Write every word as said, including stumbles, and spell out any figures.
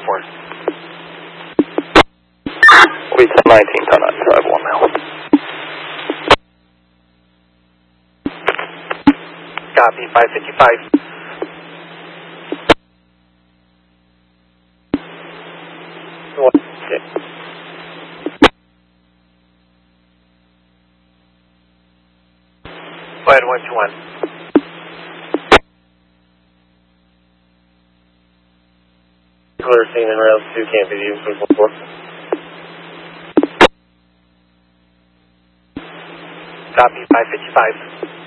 four. We ten nineteen, ten nine five one now. Copy, five fifty-five. One, six. Go ahead, one two one. Clear scene in rails two, can't be used with one four. Copy, five fifty-five.